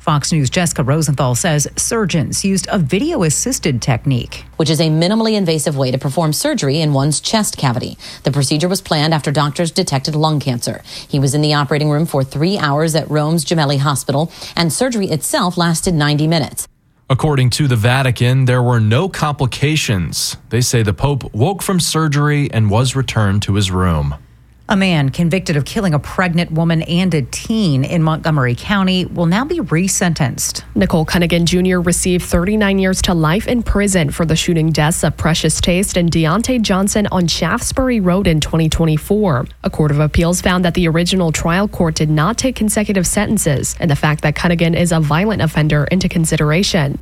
Fox News' Jessica Rosenthal says surgeons used a video-assisted technique, which is a minimally invasive way to perform surgery in one's chest cavity. The procedure was planned after doctors detected lung cancer. He was in the operating room for 3 hours at Rome's Gemelli Hospital, and surgery itself lasted 90 minutes. According to the Vatican, there were no complications. They say the Pope woke from surgery and was returned to his room. A man convicted of killing a pregnant woman and a teen in Montgomery County will now be resentenced. Nicole Cunningham Jr. received 39 years to life in prison for the shooting deaths of Precious Taste and Deontay Johnson on Shaftesbury Road in 2024. A court of appeals found that the original trial court did not take consecutive sentences and the fact that Cunningham is a violent offender into consideration.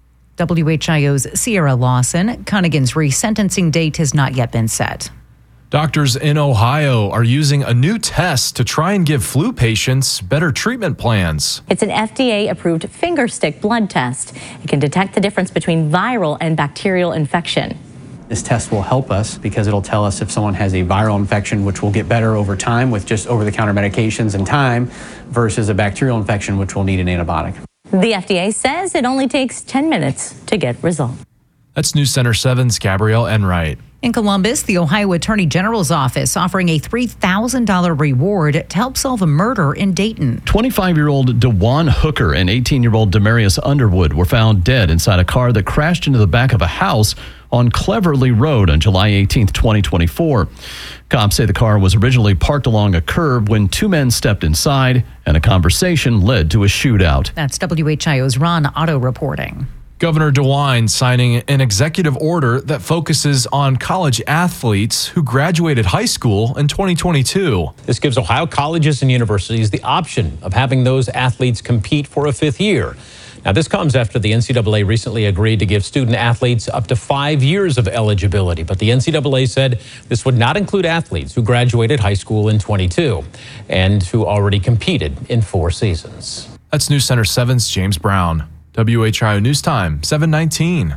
WHIO's Sierra Lawson. Cunningham's resentencing date has not yet been set. Doctors in Ohio are using a new test to try and give flu patients better treatment plans. It's an FDA-approved finger stick blood test. It can detect the difference between viral and bacterial infection. This test will help us because it'll tell us if someone has a viral infection, which will get better over time with just over-the-counter medications and time, versus a bacterial infection, which will need an antibiotic. The FDA says it only takes 10 minutes to get results. That's News Center 7's Gabrielle Enright. In Columbus, the Ohio Attorney General's office offering a $3,000 reward to help solve a murder in Dayton. 25-year-old DeJuan Hooker and 18-year-old Demarius Underwood were found dead inside a car that crashed into the back of a house on Cleverly Road on July 18, 2024. Cops say the car was originally parked along a curb when two men stepped inside and a conversation led to a shootout. That's WHIO's Ron Otto reporting. Governor DeWine signing an executive order that focuses on college athletes who graduated high school in 2022. This gives Ohio colleges and universities the option of having those athletes compete for a fifth year. Now, this comes after the NCAA recently agreed to give student athletes up to 5 years of eligibility. But the NCAA said this would not include athletes who graduated high school in 22 and who already competed in 4 seasons. That's News Center 7's James Brown. WHIO News Time, 7:19.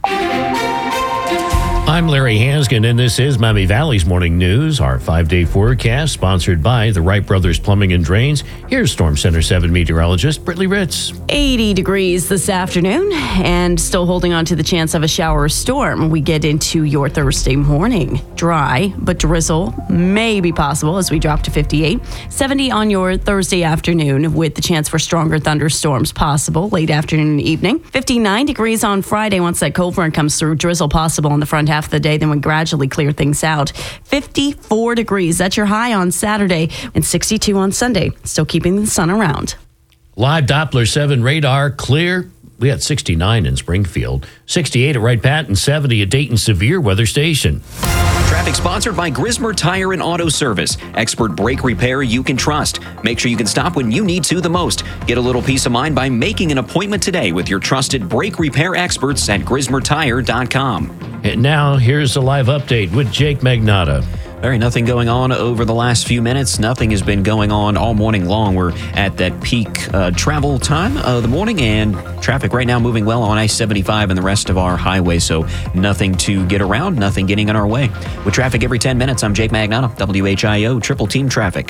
I'm Larry Hanskin, and this is Miami Valley's Morning News. Our 5-day forecast, sponsored by the Wright Brothers Plumbing and Drains. Here's Storm Center 7 meteorologist Brittany Ritz. 80 degrees this afternoon, and still holding on to the chance of a shower or storm. We get into your Thursday morning. Dry, but drizzle may be possible as we drop to 58. 70 on your Thursday afternoon, with the chance for stronger thunderstorms possible late afternoon and evening. 59 degrees on Friday once that cold front comes through. Drizzle possible in the front half of the day, then we gradually clear things out. 54 degrees, that's your high on Saturday, and 62 on Sunday. Still keeping the sun around. Live Doppler 7 radar clear. We had 69 in Springfield, 68 at Wright Pat, and 70 at Dayton Severe Weather Station. Traffic sponsored by Grismer Tire and Auto Service. Expert brake repair you can trust. Make sure you can stop when you need to the most. Get a little peace of mind by making an appointment today with your trusted brake repair experts at GrismerTire.com. And now, here's a live update with Jake Magnotta. Nothing going on over the last few minutes. Nothing has been going on all morning long. We're at that peak travel time of the morning, and traffic right now moving well on I-75 and the rest of our highway. So nothing to get around, nothing getting in our way. With traffic every 10 minutes, I'm Jake Magnotta, WHIO Triple Team Traffic.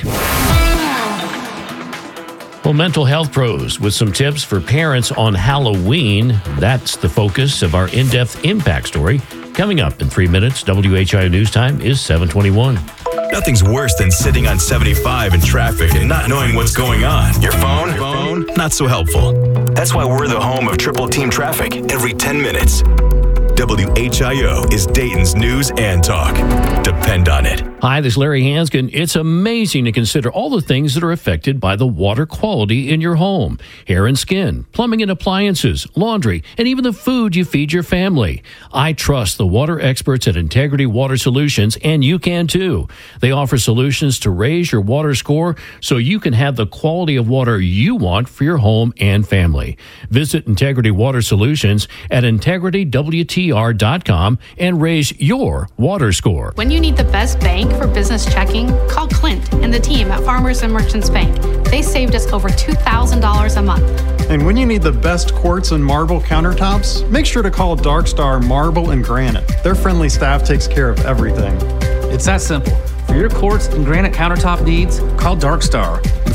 Well, mental health pros with some tips for parents on Halloween. That's the focus of our in-depth impact story. Coming up in 3 minutes, WHIO News Time is 7:21. Nothing's worse than sitting on 75 in traffic and not knowing what's going on. Your phone, not so helpful. That's why we're the home of Triple Team Traffic every 10 minutes. WHIO is Dayton's news and talk. Depend on it. Hi, this is Larry Hanskin. It's amazing to consider all the things that are affected by the water quality in your home. Hair and skin, plumbing and appliances, laundry, and even the food you feed your family. I trust the water experts at Integrity Water Solutions, and you can too. They offer solutions to raise your water score so you can have the quality of water you want for your home and family. Visit Integrity Water Solutions at integritywtr.com and raise your water score. When you need the best bank for business checking, call Clint and the team at Farmers and Merchants Bank. They saved us over $2,000 a month. And when you need the best quartz and marble countertops, make sure to call Darkstar Marble and Granite. Their friendly staff takes care of everything. It's that simple. For your quartz and granite countertop needs, call Darkstar. And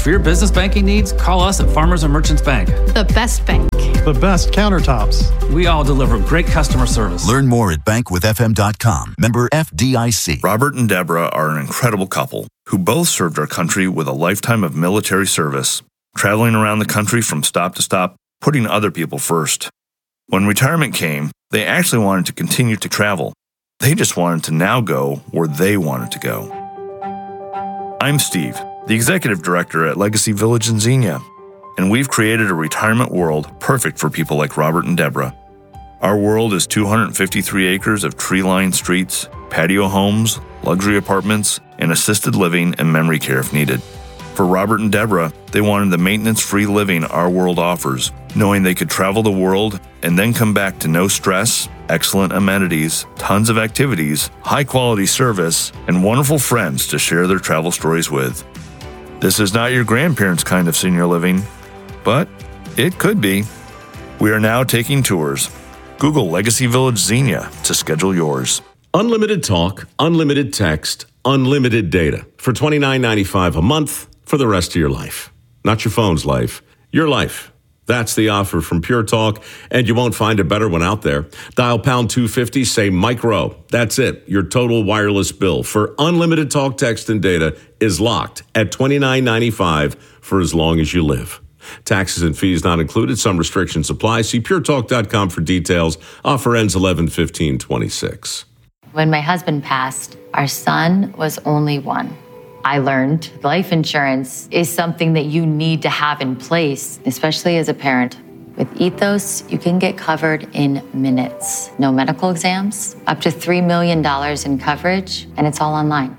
For your business banking needs, call us at Farmers and Merchants Bank. The best bank. The best countertops. We all deliver great customer service. Learn more at bankwithfm.com. Member FDIC. Robert and Deborah are an incredible couple who both served our country with a lifetime of military service, traveling around the country from stop to stop, putting other people first. When retirement came, they actually wanted to continue to travel. They just wanted to now go where they wanted to go. I'm Steve, the Executive Director at Legacy Village in Xenia, and we've created a retirement world perfect for people like Robert and Deborah. Our world is 253 acres of tree-lined streets, patio homes, luxury apartments, and assisted living and memory care if needed. For Robert and Deborah, they wanted the maintenance-free living our world offers, knowing they could travel the world and then come back to no stress, excellent amenities, tons of activities, high-quality service, and wonderful friends to share their travel stories with. This is not your grandparents' kind of senior living, but it could be. We are now taking tours. Google Legacy Village Xenia to schedule yours. Unlimited talk, unlimited text, unlimited data for $29.95 a month for the rest of your life. Not your phone's life, your life. That's the offer from Pure Talk, and you won't find a better one out there. Dial pound 250, say micro. That's it. Your total wireless bill for unlimited talk, text, and data is locked at $29.95 for as long as you live. Taxes and fees not included. Some restrictions apply. See puretalk.com for details. Offer ends 11/15/26. When my husband passed, our son was only one. I learned life insurance is something that you need to have in place, especially as a parent. With Ethos, you can get covered in minutes. No medical exams, up to $3 million in coverage, and it's all online.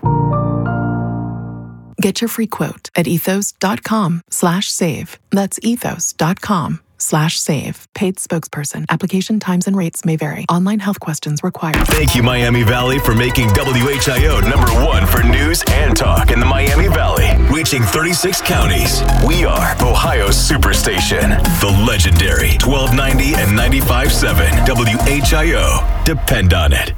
Get your free quote at ethos.com/save. That's ethos.com/save. Paid spokesperson. Application times and rates may vary. Online health questions required. Thank you, Miami Valley, for making WHIO #1 for news and talk in the Miami Valley. Reaching 36 counties. We are Ohio's Superstation. The legendary 1290 and 95.7 WHIO. Depend on it.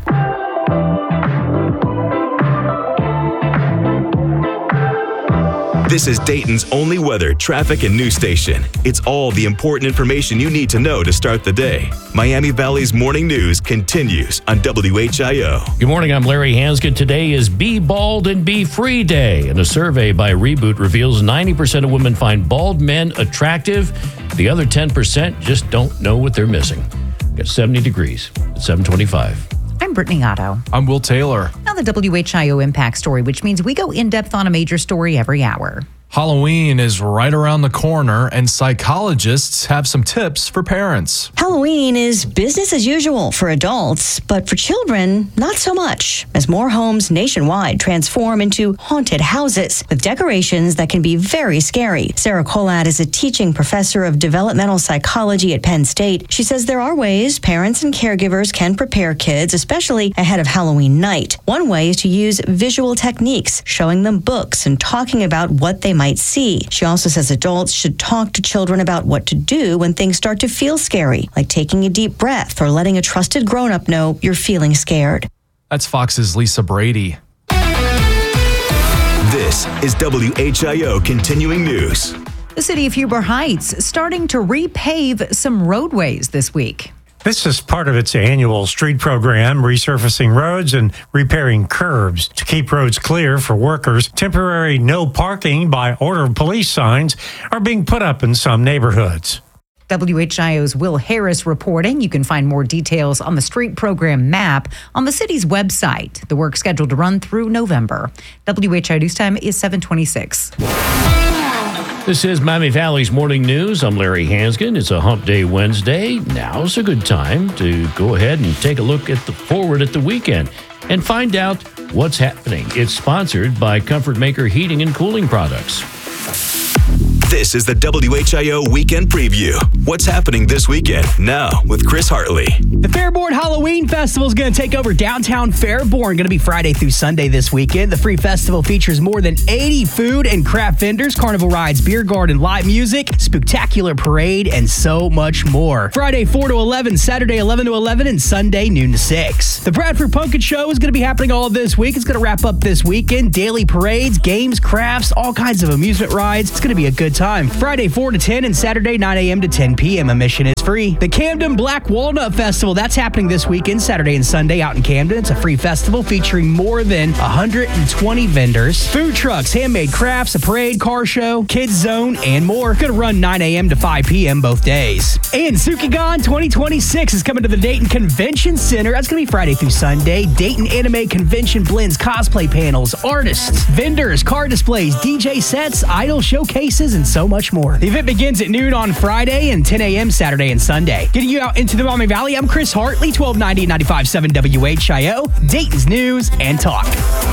This is Dayton's only weather, traffic, and news station. It's all the important information you need to know to start the day. Miami Valley's morning news continues on WHIO. Good morning, I'm Larry Hanskin. Today is Be Bald and Be Free Day, and a survey by Reboot reveals 90% of women find bald men attractive. The other 10% just don't know what they're missing. Got 70 degrees at 725. I'm Brittany Otto. I'm Will Taylor. Now the WHIO Impact Story, which means we go in-depth on a major story every hour. Halloween is right around the corner, and psychologists have some tips for parents. Halloween is business as usual for adults, but for children, not so much, as more homes nationwide transform into haunted houses with decorations that can be very scary. Sarah Colad is a teaching professor of developmental psychology at Penn State. She says there are ways parents and caregivers can prepare kids, especially ahead of Halloween night. One way is to use visual techniques, showing them books and talking about what they might see. She also says adults should talk to children about what to do when things start to feel scary, like taking a deep breath or letting a trusted grown-up know you're feeling scared. That's Fox's Lisa Brady. This is WHIO Continuing News. The city of Huber Heights starting to repave some roadways this week. This is part of its annual street program, resurfacing roads and repairing curbs. To keep roads clear for workers, temporary no parking by order of police signs are being put up in some neighborhoods. WHIO's Will Harris reporting. You can find more details on the street program map on the city's website. The work scheduled to run through November. WHIO News Time is 7:26. This is Miami Valley's Morning News. I'm Larry Hanskin. It's a Hump Day Wednesday. Now's a good time to go ahead and take a look at the forward at the weekend and find out what's happening. It's sponsored by Comfort Maker Heating and Cooling Products. This is the WHIO Weekend Preview. What's happening this weekend? Now with Chris Hartley. The Fairborn Halloween Festival is going to take over downtown Fairborn. Going to be Friday through Sunday this weekend. The free festival features more than 80 food and craft vendors, carnival rides, beer garden, live music, spectacular parade, and so much more. Friday 4 to 11, Saturday 11 to 11, and Sunday noon to 6. The Bradford Pumpkin Show is going to be happening all this week. It's going to wrap up this weekend. Daily parades, games, crafts, all kinds of amusement rides. It's going to be a good time. Friday 4 to 10 and Saturday 9 a.m. to 10 p.m. Admission is free. The Camden Black Walnut Festival, that's happening this weekend, Saturday and Sunday out in Camden. It's a free festival featuring more than 120 vendors, food trucks, handmade crafts, a parade, car show, kids zone, and more. Going to run 9 a.m. to 5 p.m. both days. And Sukigan 2026 is coming to the Dayton Convention Center. That's going to be Friday through Sunday. Dayton Anime Convention blends cosplay panels, artists, vendors, car displays, DJ sets, idol showcases, and so much more. The event begins at noon on Friday and 10 a.m. Saturday and Sunday. Getting you out into the Maumee Valley, I'm Chris Hartley, 1290 95.7 WHIO, Dayton's News and Talk.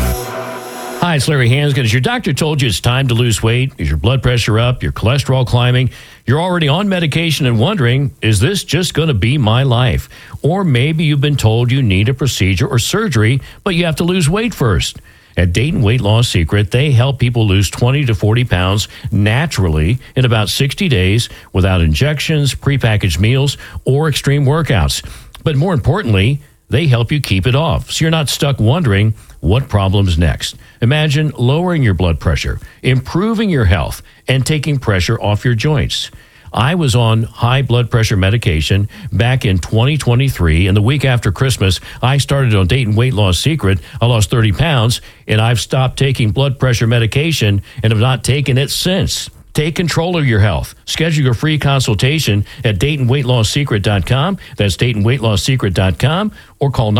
Hi, it's Larry Hansgen. As your doctor told you it's time to lose weight, is your blood pressure up, your cholesterol climbing, you're already on medication and wondering, is this just going to be my life? Or maybe you've been told you need a procedure or surgery, but you have to lose weight first. At Dayton Weight Loss Secret, they help people lose 20 to 40 pounds naturally in about 60 days without injections, prepackaged meals, or extreme workouts. But more importantly, they help you keep it off, so you're not stuck wondering what problem's next. Imagine lowering your blood pressure, improving your health, and taking pressure off your joints. I was on high blood pressure medication back in 2023, and the week after Christmas, I started on Dayton Weight Loss Secret. I lost 30 pounds, and I've stopped taking blood pressure medication and have not taken it since. Take control of your health. Schedule your free consultation at DaytonWeightLossSecret.com. That's DaytonWeightLossSecret.com, or call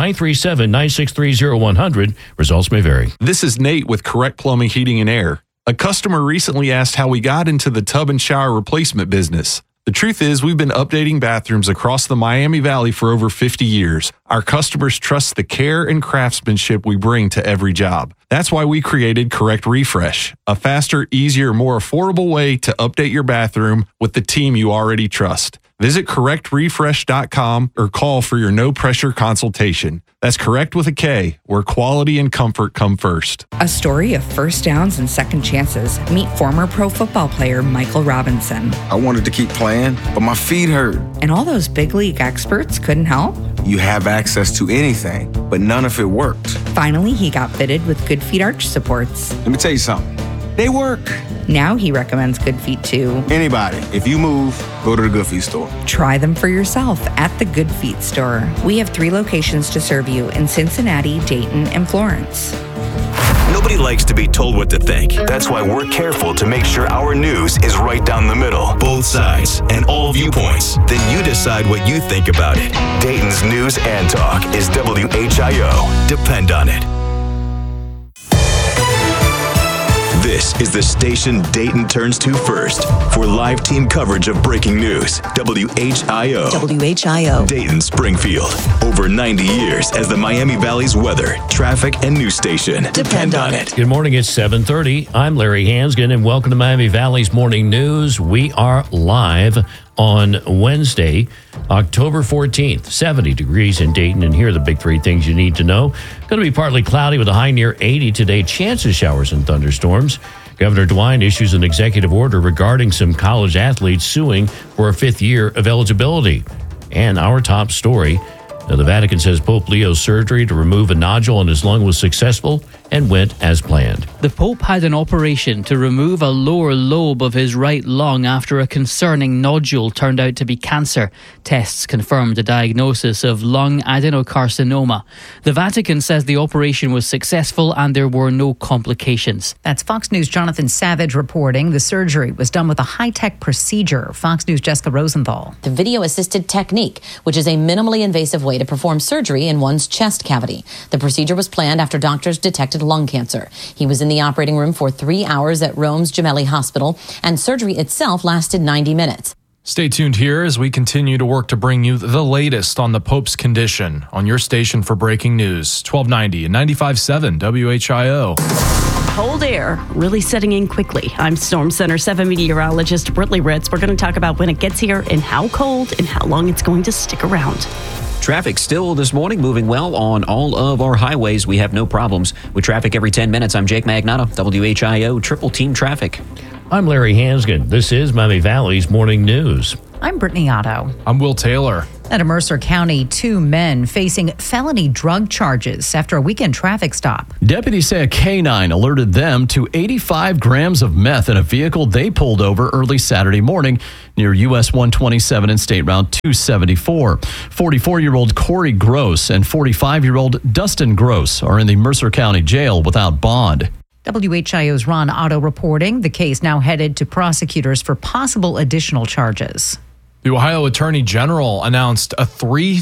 937-963-0100. Results may vary. This is Nate with Correct Plumbing, Heating, and Air. A customer recently asked how we got into the tub and shower replacement business. The truth is, we've been updating bathrooms across the Miami Valley for over 50 years. Our customers trust the care and craftsmanship we bring to every job. That's why we created Correct Refresh, a faster, easier, more affordable way to update your bathroom with the team you already trust. Visit correctrefresh.com or call for your no-pressure consultation. That's Correct with a K, where quality and comfort come first. A story of first downs and second chances. Meet former pro football player Michael Robinson. I wanted to keep playing, but my feet hurt. And all those big league experts couldn't help? You have access to anything, but none of it worked. Finally, he got fitted with Good Feet arch supports. Let me tell you something. They work. Now he recommends Good Feet to anybody. If you move, go to the Good Feet store. Try them for yourself at the Good Feet store. We have 3 locations to serve you in Cincinnati, Dayton, and Florence. Nobody likes to be told what to think. That's why we're careful to make sure our news is right down the middle, both sides, and all viewpoints. Then you decide what you think about it. Dayton's News and Talk is WHIO. Depend on it. This is the station Dayton turns to first for live team coverage of breaking news. WHIO. WHIO. Dayton, Springfield. Over 90 years as the Miami Valley's weather, traffic, and news station. Depend on it. Good morning. It's 7:30. I'm Larry Hansgen, and welcome to Miami Valley's Morning News. We are live on Wednesday, October 14th, 70 degrees in Dayton. And here are the big 3 things you need to know. Going to be partly cloudy with a high near 80 today. Chance of showers and thunderstorms. Governor DeWine issues an executive order regarding some college athletes suing for a 5th year of eligibility. And our top story, the Vatican says Pope Leo's surgery to remove a nodule in his lung was successful and went as planned. The Pope had an operation to remove a lower lobe of his right lung after a concerning nodule turned out to be cancer. Tests confirmed a diagnosis of lung adenocarcinoma. The Vatican says the operation was successful and there were no complications. That's Fox News' Jonathan Savage reporting. The surgery was done with a high-tech procedure. Fox News' Jessica Rosenthal. The video-assisted technique, which is a minimally invasive way to perform surgery in one's chest cavity. The procedure was planned after doctors detected lung cancer. He was in the operating room for 3 hours at Rome's Gemelli Hospital, and surgery itself lasted 90 minutes. Stay tuned here as we continue to work to bring you the latest on the Pope's condition on your station for breaking news, 1290 and 95.7 WHIO. Cold air really setting in quickly. I'm Storm Center 7 meteorologist Brittany Ritz. We're going to talk about when it gets here and how cold and how long it's going to stick around. Traffic still this morning moving well on all of our highways. We have no problems with traffic every 10 minutes. I'm Jake Magnotta, WHIO Triple Team Traffic. I'm Larry Hansgen. This is Miami Valley's Morning News. I'm Brittany Otto. I'm Will Taylor. At Mercer County, 2 men facing felony drug charges after a weekend traffic stop. Deputies say a canine alerted them to 85 grams of meth in a vehicle they pulled over early Saturday morning near US 127 and State Route 274. 44-year-old Corey Gross and 45-year-old Dustin Gross are in the Mercer County Jail without bond. WHIO's Ron Otto reporting the case now headed to prosecutors for possible additional charges. The Ohio Attorney General announced a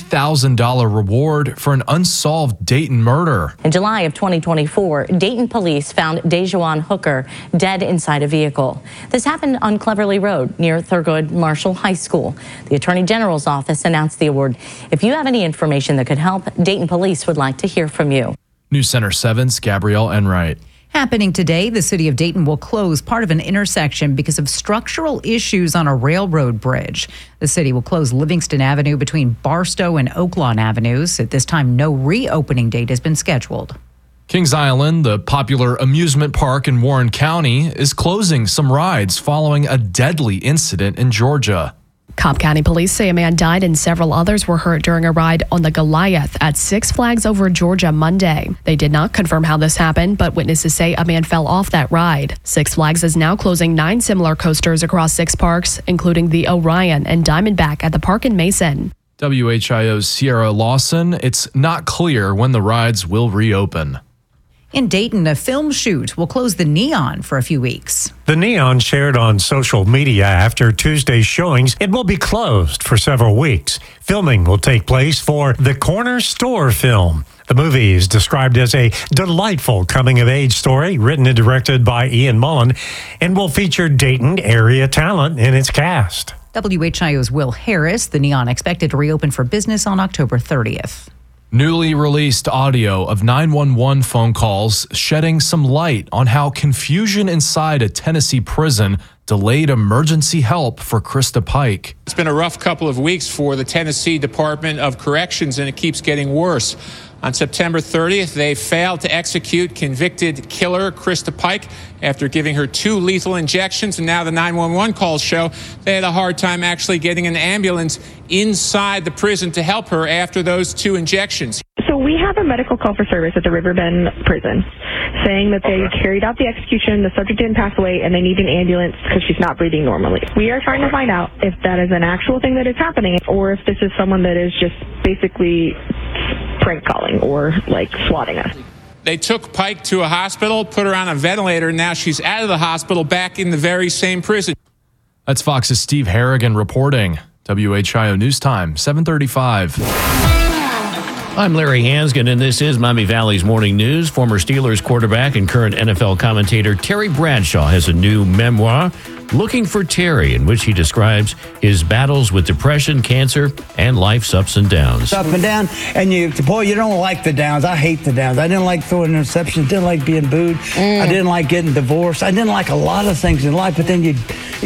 $3,000 reward for an unsolved Dayton murder. In July of 2024, Dayton police found Dejuan Hooker dead inside a vehicle. This happened on Cleverly Road near Thurgood Marshall High School. The Attorney General's office announced the award. If you have any information that could help, Dayton police would like to hear from you. News Center 7's Gabrielle Enright. Happening today, the city of Dayton will close part of an intersection because of structural issues on a railroad bridge. The city will close Livingston Avenue between Barstow and Oaklawn Avenues. At this time, no reopening date has been scheduled. Kings Island, the popular amusement park in Warren County, is closing some rides following a deadly incident in Georgia. Cobb County police say a man died and several others were hurt during a ride on the Goliath at Six Flags over Georgia Monday. They did not confirm how this happened, but witnesses say a man fell off that ride. Six Flags is now closing 9 similar coasters across 6 parks, including the Orion and Diamondback at the park in Mason. WHIO's Sierra Lawson, it's not clear when the rides will reopen. In Dayton, a film shoot will close the Neon for a few weeks. The Neon shared on social media after Tuesday's showings it will be closed for several weeks. Filming will take place for the Corner Store film. The movie is described as a delightful coming-of-age story written and directed by Ian Mullen and will feature Dayton area talent in its cast. WHIO's Will Harris, the Neon expected to reopen for business on October 30th. Newly released audio of 911 phone calls shedding some light on how confusion inside a Tennessee prison delayed emergency help for Krista Pike. It's been a rough couple of weeks for the Tennessee Department of Corrections, and it keeps getting worse. On September 30th, they failed to execute convicted killer Krista Pike after giving her 2 lethal injections, and now the 911 calls show they had a hard time actually getting an ambulance inside the prison to help her after those 2 injections. So we have a medical call for service at the Riverbend prison saying that they carried out the execution, the subject didn't pass away, and they need an ambulance because she's not breathing normally. We are trying to find out if that is an actual thing that is happening or if this is someone that is just basically prank calling or like swatting us. They took Pike to a hospital, put her on a ventilator, and now she's out of the hospital back in the very same prison. That's Fox's Steve Harrigan reporting. WHIO News Time, 7:35. I'm Larry Hansgen, and this is Miami Valley's Morning News. Former Steelers quarterback and current NFL commentator Terry Bradshaw has a new memoir, Looking for Terry, in which he describes his battles with depression, cancer, and life's ups and downs. Up and down, and you don't like the downs. I hate the downs. I didn't like throwing interceptions, didn't like being booed. I didn't like getting divorced. I didn't like a lot of things in life, but then you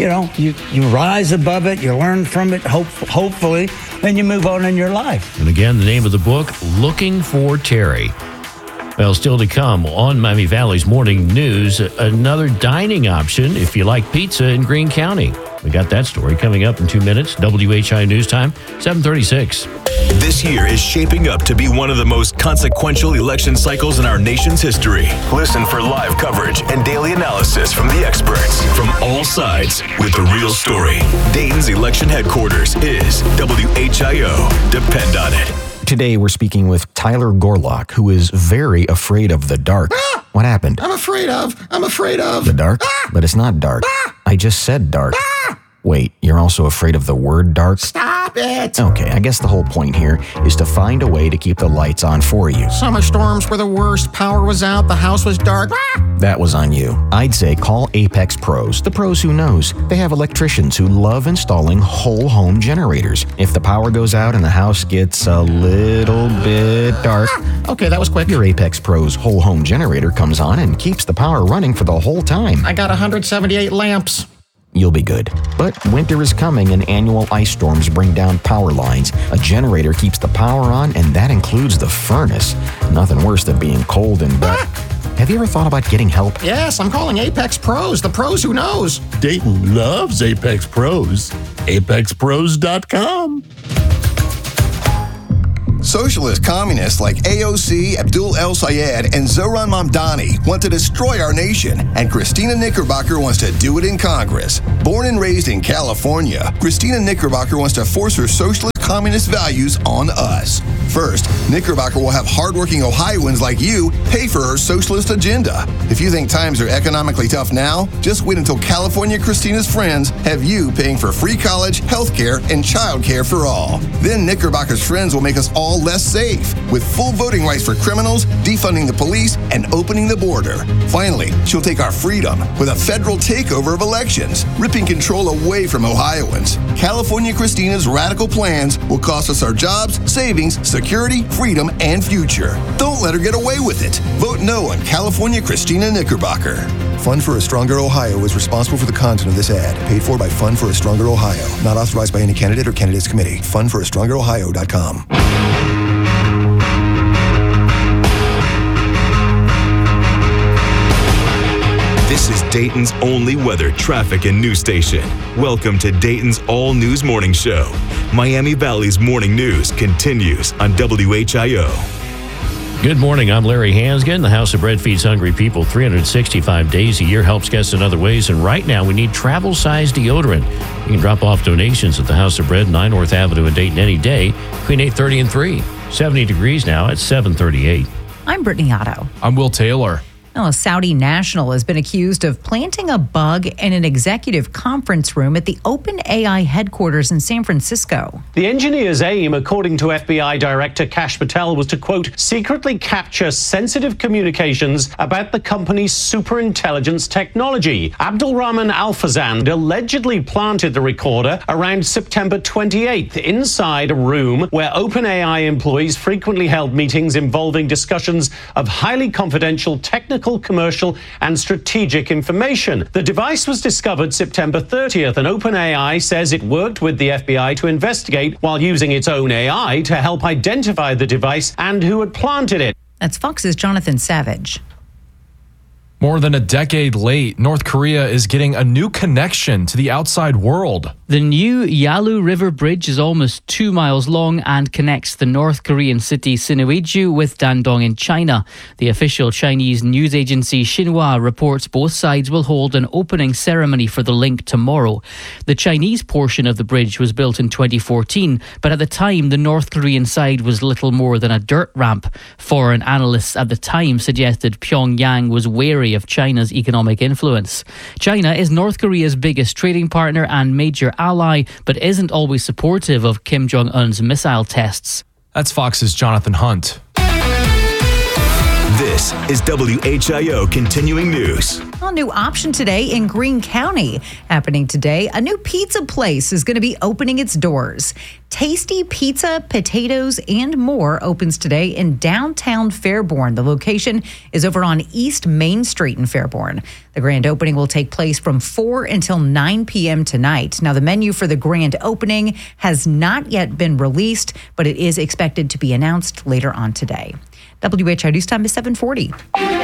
rise above it, you learn from it, hopefully, then you move on in your life. And again, the name of the book, Looking for Terry. Well, still to come on Miami Valley's Morning News, another dining option if you like pizza in Greene County. We got that story coming up in 2 minutes. WHI News Time, 7:36. This year is shaping up to be one of the most consequential election cycles in our nation's history. Listen for live coverage and daily analysis from the experts from all sides with the real story. Dayton's election headquarters is WHIO. Depend on it. Today, we're speaking with Tyler Gorlock, who is very afraid of the dark. What happened? I'm afraid of the dark? But it's not dark. I just said dark. Wait, you're also afraid of the word dark? Stop it! Okay, I guess the whole point here is to find a way to keep the lights on for you. Summer storms were the worst. Power was out, the house was dark. That was on you. I'd say call Apex Pros, the pros who knows. They have electricians who love installing whole home generators. If the power goes out and the house gets a little bit dark, Okay, that was quick. your Apex Pros whole home generator comes on and keeps the power running for the whole time. I got 178 lamps. You'll be good. But winter is coming and annual ice storms bring down power lines. A generator keeps the power on, and that includes the furnace. Nothing worse than being cold and Have you ever thought about getting help? Yes, I'm calling Apex Pros, the pros who knows. Dayton loves Apex Pros. ApexPros.com. Socialist communists like AOC, Abdul El Sayed, and Zohran Mamdani want to destroy our nation, and Christina Knickerbocker wants to do it in Congress. Born and raised in California, Christina Knickerbocker wants to force her socialist communist values on us. First, Knickerbocker will have hardworking Ohioans like you pay for her socialist agenda. If you think times are economically tough now, just wait until California Christina's friends have you paying for free college, health care, and child care for all. Then Knickerbocker's friends will make us all less safe, with full voting rights for criminals, defunding the police, and opening the border. Finally, she'll take our freedom with a federal takeover of elections, ripping control away from Ohioans. California Christina's radical plans will cost us our jobs, savings, security, freedom, and future. Don't let her get away with it. Vote no on California Christina Knickerbocker. Fund for a Stronger Ohio is responsible for the content of this ad. Paid for by Fund for a Stronger Ohio. Not authorized by any candidate or candidates committee. FundForAStrongerOhio.com. This is Dayton's only weather, traffic, and news station. Welcome to Dayton's All News Morning Show. Miami Valley's morning news continues on WHIO. Good morning. I'm Larry Hansgen. The House of Bread feeds hungry people 365 days a year, helps guests in other ways. And right now, we need travel-sized deodorant. You can drop off donations at the House of Bread, 9 North Avenue in Dayton any day between 8:30 and 3. 70 degrees now at 7:38. I'm Brittany Otto. I'm Will Taylor. Now, a Saudi national has been accused of planting a bug in an executive conference room at the OpenAI headquarters in San Francisco. The engineer's aim, according to FBI Director Kash Patel, was to, quote, secretly capture sensitive communications about the company's superintelligence technology. Abdulrahman Al-Fazan allegedly planted the recorder around September 28th inside a room where OpenAI employees frequently held meetings involving discussions of highly confidential technical, commercial, and strategic information. The device was discovered September 30th, and OpenAI says it worked with the FBI to investigate while using its own AI to help identify the device and who had planted it. That's Fox's Jonathan Savage. More than a decade late, North Korea is getting a new connection to the outside world. The new Yalu River Bridge is almost 2 miles long and connects the North Korean city Sinuiju with Dandong in China. The official Chinese news agency Xinhua reports both sides will hold an opening ceremony for the link tomorrow. The Chinese portion of the bridge was built in 2014, but at the time the North Korean side was little more than a dirt ramp. Foreign analysts at the time suggested Pyongyang was wary of China's economic influence. China is North Korea's biggest trading partner and major ally, but isn't always supportive of Kim Jong-un's missile tests. That's Fox's Jonathan Hunt. This is WHIO Continuing News. A new option today in Greene County. Happening today, a new pizza place is going to be opening its doors. Tasty Pizza, Potatoes, and More opens today in downtown Fairborn. The location is over on East Main Street in Fairborn. The grand opening will take place from 4 until 9 p.m. tonight. Now, the menu for the grand opening has not yet been released, but it is expected to be announced later on today. WHIO News Time is 7:40.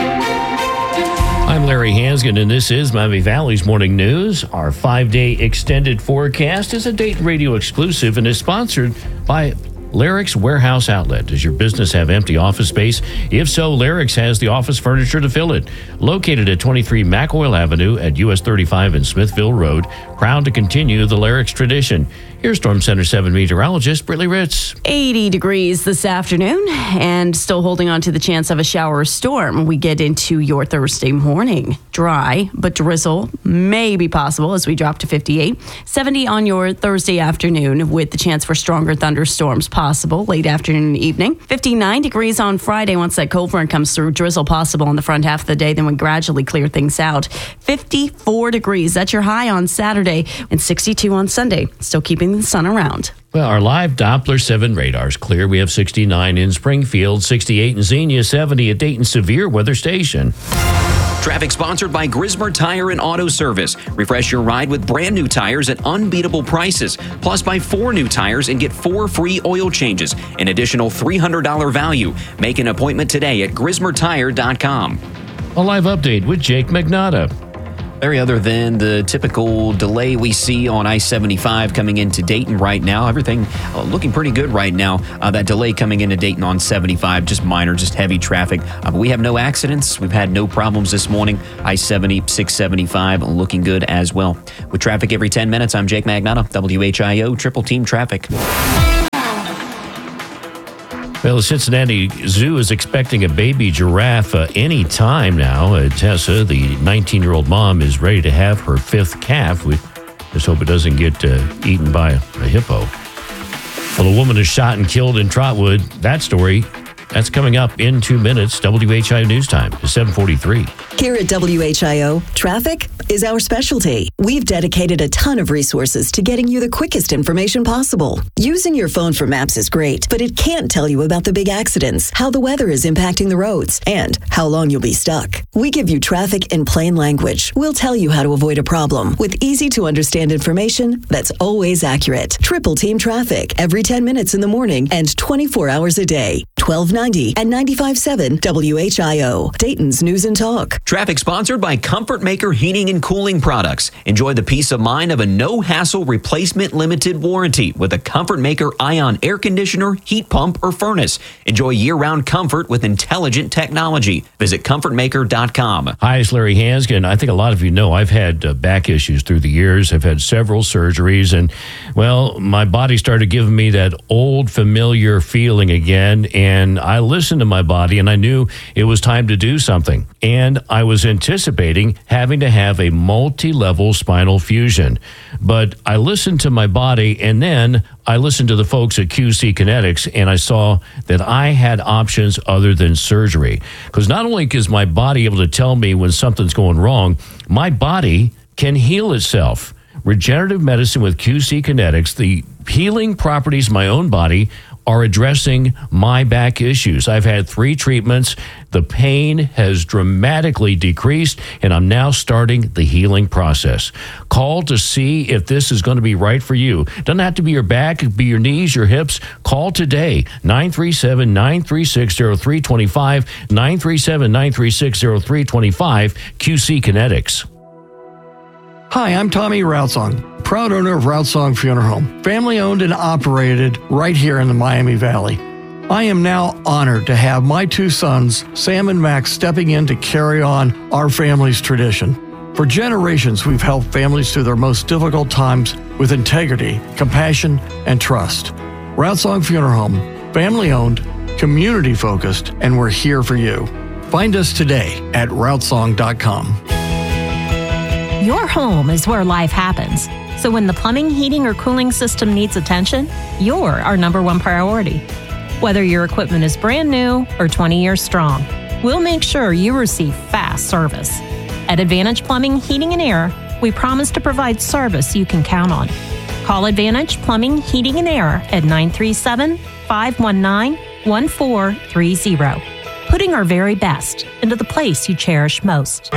I'm Larry Hansgen, and this is Miami Valley's Morning News. Our 5-day extended forecast is a Dayton Radio exclusive and is sponsored by Larrick's Warehouse Outlet. Does your business have empty office space? If so, Larrick's has the office furniture to fill it. Located at 23 McOil Avenue at US 35 and Smithville Road, proud to continue the Larrick's tradition. Here's Storm Center 7 meteorologist Brittany Ritz. 80 degrees this afternoon and still holding on to the chance of a shower or storm. We get into your Thursday morning. Dry, but drizzle may be possible as we drop to 58. 70 on your Thursday afternoon with the chance for stronger thunderstorms possible late afternoon and evening. 59 degrees on Friday once that cold front comes through. Drizzle possible in the front half of the day, then we gradually clear things out. 54 degrees. That's your high on Saturday and 62 on Sunday. Still keeping the sun around. Well, our live Doppler 7 radar's clear. We have 69 in Springfield, 68 in Xenia, 70 at Dayton Severe Weather Station. Traffic sponsored by Grismer Tire and Auto Service. Refresh your ride with brand new tires at unbeatable prices. Plus, buy 4 new tires and get 4 free oil changes. An additional $300 value. Make an appointment today at GrismerTire.com. A live update with Jake Magnotta. Larry, other than the typical delay we see on I-75 coming into Dayton right now, everything looking pretty good right now. That delay coming into Dayton on 75, just minor, just heavy traffic. But we have no accidents. We've had no problems this morning. I-70, 675 looking good as well. With traffic every 10 minutes, I'm Jake Magnotta, WHIO Triple Team Traffic. Well, the Cincinnati Zoo is expecting a baby giraffe any time now. Tessa, the 19-year-old mom, is ready to have her 5th calf. We just hope it doesn't get eaten by a hippo. Well, a woman is shot and killed in Trotwood. That story, that's coming up in 2 minutes. WHIO News Time is 7:43. Here at WHIO, traffic is our specialty. We've dedicated a ton of resources to getting you the quickest information possible. Using your phone for maps is great, but it can't tell you about the big accidents, how the weather is impacting the roads, and how long you'll be stuck. We give you traffic in plain language. We'll tell you how to avoid a problem with easy-to-understand information that's always accurate. Triple Team Traffic every 10 minutes in the morning and 24 hours a day. 1290 and 95.7 WHIO, Dayton's News and Talk. Traffic sponsored by Comfort Maker Heating and Cooling Products. Enjoy the peace of mind of a no-hassle replacement limited warranty with a Comfort Maker Ion air conditioner, heat pump, or furnace. Enjoy year-round comfort with intelligent technology. Visit ComfortMaker.com. Hi, it's Larry Hanskin. I think a lot of you know I've had back issues through the years. I've had several surgeries, and, well, my body started giving me that old familiar feeling again, and I listened to my body, and I knew it was time to do something. And I was anticipating having to have a multi-level spinal fusion. But I listened to my body, and then I listened to the folks at QC Kinetics, and I saw that I had options other than surgery. Because not only is my body able to tell me when something's going wrong, my body can heal itself. Regenerative medicine with QC Kinetics, the healing properties of my own body are addressing my back issues. I've had 3 treatments. The pain has dramatically decreased, and I'm now starting the healing process. Call to see if this is going to be right for you. Doesn't have to be your back, it could be your knees, your hips. Call today, 937-936-0325, 937-936-0325, QC Kinetics. Hi, I'm Tommy Routsong, proud owner of Routsong Funeral Home, family owned and operated right here in the Miami Valley. I am now honored to have my 2 sons, Sam and Max, stepping in to carry on our family's tradition. For generations, we've helped families through their most difficult times with integrity, compassion, and trust. Routsong Funeral Home, family owned, community focused, and we're here for you. Find us today at Routsong.com. Your home is where life happens. So when the plumbing, heating, or cooling system needs attention, you're our number 1 priority. Whether your equipment is brand new or 20 years strong, we'll make sure you receive fast service. At Advantage Plumbing, Heating, and Air, we promise to provide service you can count on. Call Advantage Plumbing, Heating, and Air at 937-519-1430. Putting our very best into the place you cherish most.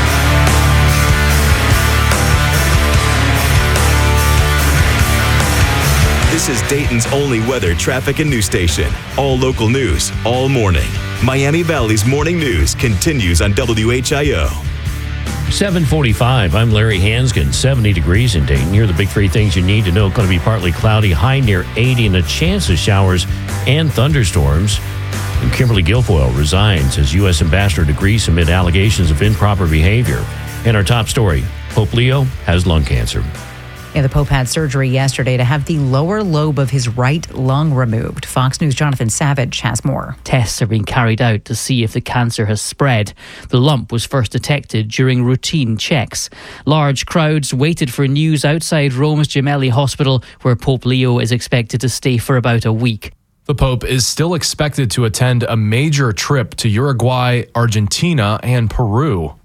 This is Dayton's only weather, traffic, and news station. All local news, all morning. Miami Valley's morning news continues on WHIO. 7:45. I'm Larry Hanskin. 70 degrees in Dayton. Here are the big 3 things you need to know. Going to be partly cloudy, high near 80, and a chance of showers and thunderstorms. And Kimberly Guilfoyle resigns as U.S. Ambassador to Greece amid allegations of improper behavior. And our top story, Pope Leo has lung cancer. Yeah, the Pope had surgery yesterday to have the lower lobe of his right lung removed. Fox News' Jonathan Savage has more. Tests are being carried out to see if the cancer has spread. The lump was first detected during routine checks. Large crowds waited for news outside Rome's Gemelli Hospital, where Pope Leo is expected to stay for about a week. The Pope is still expected to attend a major trip to Uruguay, Argentina, and Peru.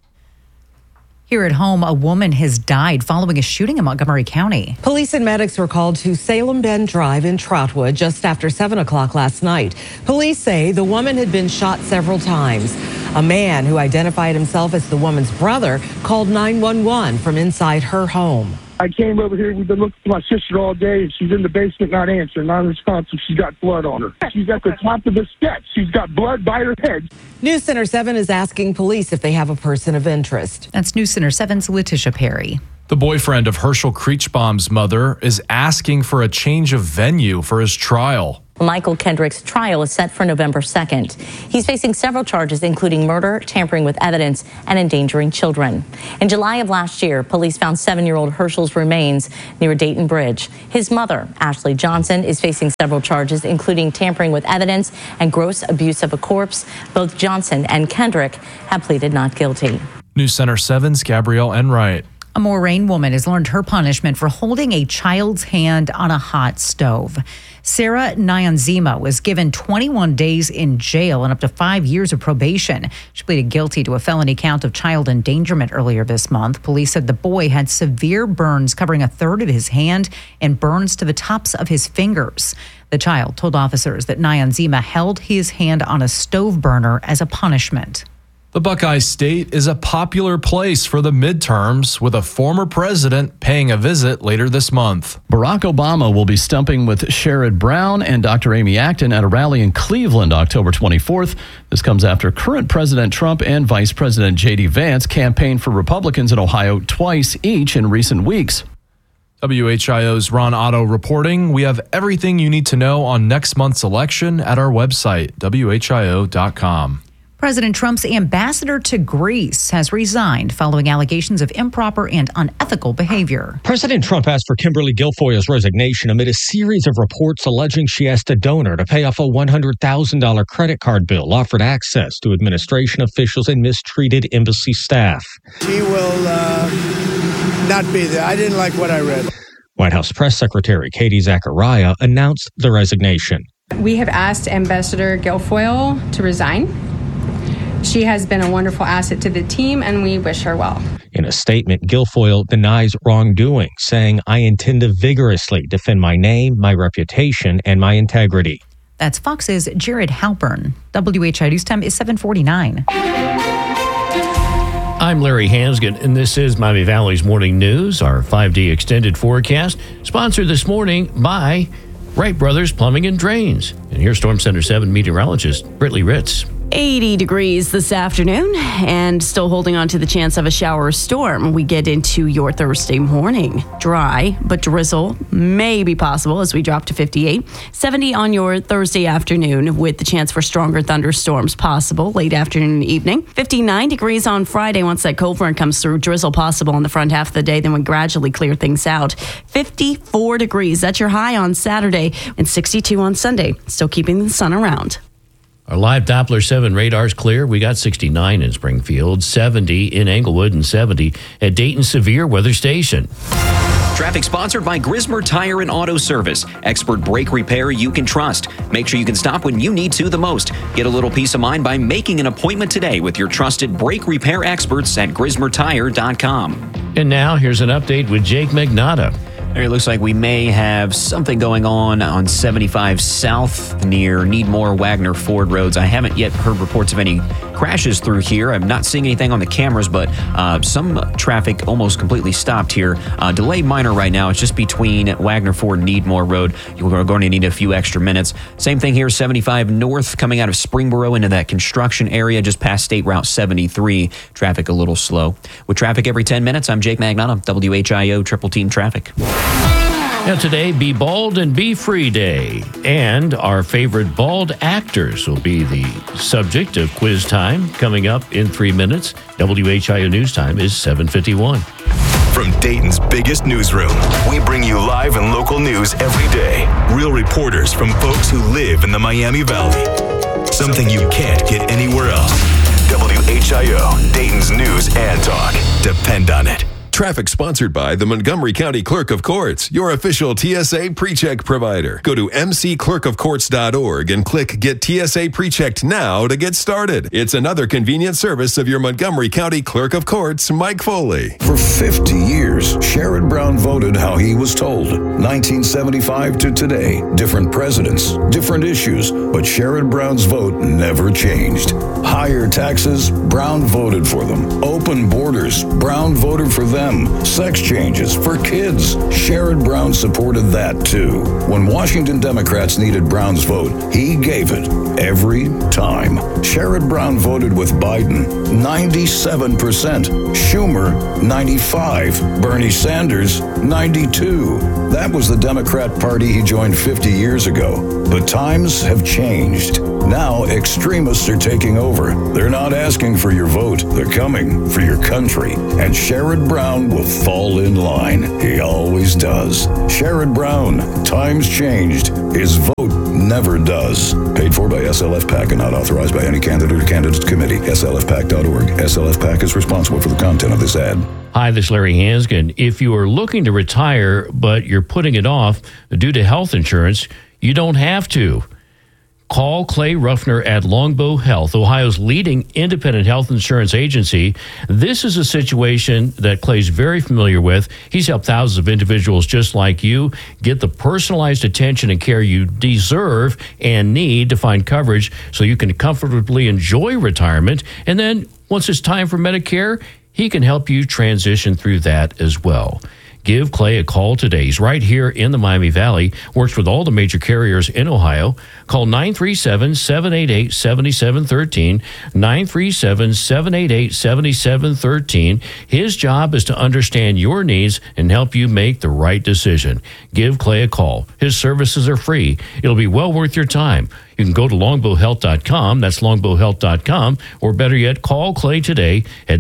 Here at home, a woman has died following a shooting in Montgomery County. Police and medics were called to Salem Bend Drive in Trotwood just after 7 o'clock last night. Police say the woman had been shot several times. A man who identified himself as the woman's brother called 911 from inside her home. I came over here. We've been looking for my sister all day. She's in the basement, not answering, non-responsive. She's got blood on her. She's at the top of the steps. She's got blood by her head. News Center 7 is asking police if they have a person of interest. That's News Center 7's Letitia Perry. The boyfriend of Herschel Kreechbaum's mother is asking for a change of venue for his trial. Michael Kendrick's trial is set for November 2nd. He's facing several charges, including murder, tampering with evidence, and endangering children. In July of last year, police found 7-year-old Herschel's remains near Dayton Bridge. His mother, Ashley Johnson, is facing several charges, including tampering with evidence and gross abuse of a corpse. Both Johnson and Kendrick have pleaded not guilty. News Center 7's Gabrielle Enright. A Moraine woman has learned her punishment for holding a child's hand on a hot stove. Sarah Nyanzima was given 21 days in jail and up to 5 years of probation. She pleaded guilty to a felony count of child endangerment earlier this month. Police said the boy had severe burns covering a third of his hand and burns to the tops of his fingers. The child told officers that Nyanzima held his hand on a stove burner as a punishment. The Buckeye State is a popular place for the midterms, with a former president paying a visit later this month. Barack Obama will be stumping with Sherrod Brown and Dr. Amy Acton at a rally in Cleveland October 24th. This comes after current President Trump and Vice President J.D. Vance campaigned for Republicans in Ohio twice each in recent weeks. WHIO's Ron Otto reporting. We have everything you need to know on next month's election at our website, WHIO.com. President Trump's ambassador to Greece has resigned following allegations of improper and unethical behavior. President Trump asked for Kimberly Guilfoyle's resignation amid a series of reports alleging she asked a donor to pay off a $100,000 credit card bill, offered access to administration officials, and mistreated embassy staff. She will not be there. I didn't like what I read. White House Press Secretary Katie Zachariah announced the resignation. We have asked Ambassador Guilfoyle to resign. She has been a wonderful asset to the team, and we wish her well. In a statement, Guilfoyle denies wrongdoing, saying, "I intend to vigorously defend my name, my reputation, and my integrity." That's Fox's Jared Halpern. WHI News Time is 7:49. I'm Larry Hansgen, and this is Miami Valley's Morning News, our 5-day extended forecast, sponsored this morning by Wright Brothers Plumbing and Drains. And here's Storm Center 7 meteorologist Brittany Ritz. 80 degrees this afternoon and still holding on to the chance of a shower or storm. We get into your Thursday morning. Dry, but drizzle may be possible as we drop to 58. 70 on your Thursday afternoon with the chance for stronger thunderstorms possible late afternoon and evening. 59 degrees on Friday once that cold front comes through. Drizzle possible in the front half of the day, then we gradually clear things out. 54 degrees, that's your high on Saturday, and 62 on Sunday. Still keeping the sun around. Our live Doppler 7 radar's clear. We got 69 in Springfield, 70 in Englewood, and 70 at Dayton Severe Weather Station. Traffic sponsored by Grismer Tire and Auto Service. Expert brake repair you can trust. Make sure you can stop when you need to the most. Get a little peace of mind by making an appointment today with your trusted brake repair experts at GrismerTire.com. And now here's an update with Jake Magnotta. It looks like we may have something going on 75 South near Needmore, Wagner, Ford roads. I haven't yet heard reports of any crashes through here. I'm not seeing anything on the cameras, but some traffic almost completely stopped here. Delay minor right now. It's just between Wagner, Ford, and Needmore Road. You're going to need a few extra minutes. Same thing here, 75 North coming out of Springboro into that construction area just past State Route 73. Traffic a little slow. With traffic every 10 minutes, I'm Jake Magnotta, WHIO Triple Team Traffic. Now today, Be Bald and Be Free Day. And our favorite bald actors will be the subject of quiz time coming up in 3 minutes. WHIO News Time is 7:51. From Dayton's biggest newsroom, we bring you live and local news every day. Real reporters from folks who live in the Miami Valley. Something you can't get anywhere else. WHIO, Dayton's news and talk. Depend on it. Traffic sponsored by the Montgomery County Clerk of Courts, your official TSA PreCheck provider. Go to mcclerkofcourts.org and click Get TSA PreChecked now to get started. It's another convenient service of your Montgomery County Clerk of Courts, Mike Foley. For 50 years, Sherrod Brown voted how he was told. 1975 to today, different presidents, different issues, but Sherrod Brown's vote never changed. Higher taxes, Brown voted for them. Open borders, Brown voted for them. Sex changes for kids, Sherrod Brown supported that too. When Washington Democrats needed Brown's vote, he gave it every time. Sherrod Brown voted with Biden, 97%. Schumer, 95%. Bernie Sanders, 92%. That was the Democrat Party he joined 50 years ago. But times have changed. Now extremists are taking over. They're not asking for your vote. They're coming for your country. And Sherrod Brown will fall in line. He always does. Sherrod Brown, times changed. His vote never does. Paid for by SLF PAC and not authorized by any candidate or candidates committee. SLFPAC.org. SLF PAC is responsible for the content of this ad. Hi, this is Larry Hansgen. If you are looking to retire, but you're putting it off due to health insurance, you don't have to. Call Clay Ruffner at Longbow Health, Ohio's leading independent health insurance agency. This is a situation that Clay's very familiar with. He's helped thousands of individuals just like you get the personalized attention and care you deserve and need to find coverage so you can comfortably enjoy retirement. And then once it's time for Medicare, he can help you transition through that as well. Give Clay a call today. He's right here in the Miami Valley, works with all the major carriers in Ohio. Call 937-788-7713, 937-788-7713. His job is to understand your needs and help you make the right decision. Give Clay a call. His services are free. It'll be well worth your time. You can go to longbowhealth.com, that's longbowhealth.com, or better yet, call Clay today at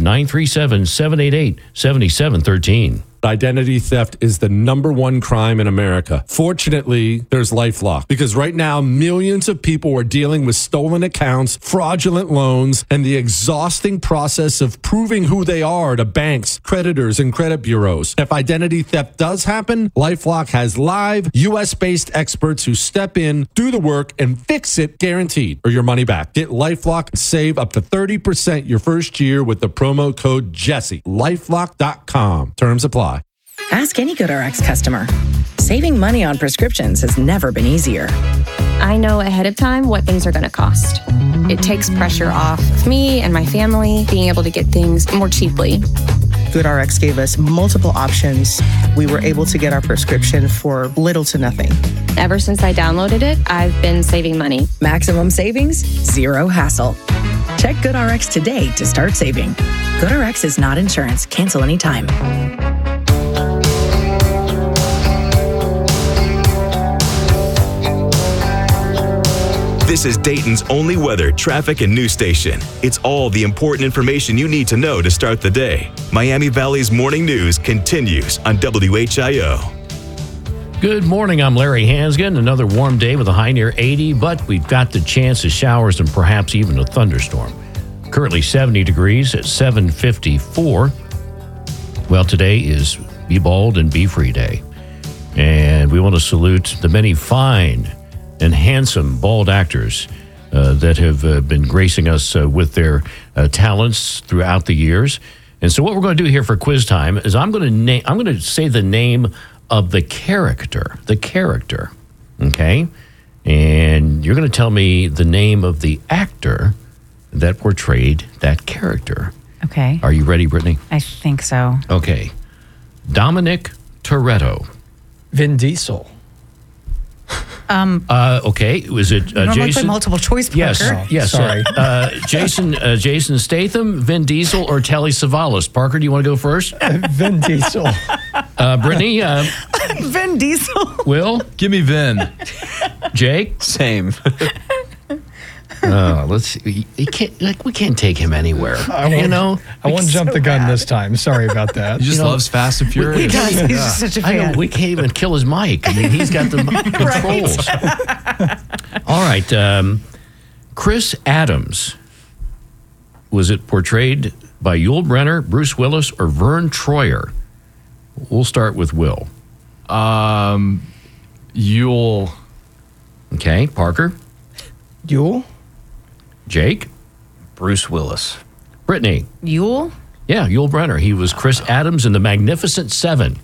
937-788-7713. Identity theft is the #1 crime in America. Fortunately, there's LifeLock, because right now millions of people are dealing with stolen accounts, fraudulent loans, and the exhausting process of proving who they are to banks, creditors, and credit bureaus. If identity theft does happen, LifeLock has live US-based experts who step in, do the work, and fix it guaranteed, or your money back. Get LifeLock and save up to 30% your first year with the promo code Jesse. LifeLock.com. Terms apply. Ask any GoodRx customer. Saving money on prescriptions has never been easier. I know ahead of time what things are going to cost. It takes pressure off of me and my family being able to get things more cheaply. GoodRx gave us multiple options. We were able to get our prescription for little to nothing. Ever since I downloaded it, I've been saving money. Maximum savings, zero hassle. Check GoodRx today to start saving. GoodRx is not insurance. Cancel anytime. This is Dayton's only weather, traffic, and news station. It's all the important information you need to know to start the day. Miami Valley's morning news continues on WHIO. Good morning. I'm Larry Hansgen. Another warm day with a high near 80, but we've got the chance of showers and perhaps even a thunderstorm. Currently 70 degrees at 7:54. Well, today is Be Bald and Be Free Day. And we want to salute the many fine and handsome bald actors that have been gracing us with their talents throughout the years. And so what we're going to do here for quiz time is I'm going to say the name of the character, okay? And you're going to tell me the name of the actor that portrayed that character. Okay. Are you ready, Brittany? I think so. Okay. Dominic Toretto. Vin Diesel. Okay. Was it Normally Jason? play multiple choice poker. Yes. Sorry. Jason Statham, Vin Diesel, or Telly Savalas? Parker, do you want to go first? Vin Diesel. Brittany? Vin Diesel. Will? Give me Vin. Jake? Same. Let's see. We can't take him anywhere. I won't jump the gun this time. Sorry about that. He just loves Fast and Furious. He's just such a fan. I know, we can't even kill his mic. I mean, he's got the controls. All right. Chris Adams. Was it portrayed by Yul Brynner, Bruce Willis, or Vern Troyer? We'll start with Will. Yul. Okay. Parker? Yul? Jake? Bruce Willis. Brittany? Yul? Yeah, Yul Brynner. He was Chris Adams in The Magnificent Seven.